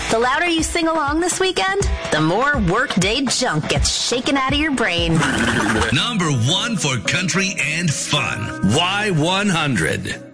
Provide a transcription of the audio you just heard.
The louder you sing along this weekend, the more workday junk gets shaken out of your brain. Number 1 for country and fun. Y100.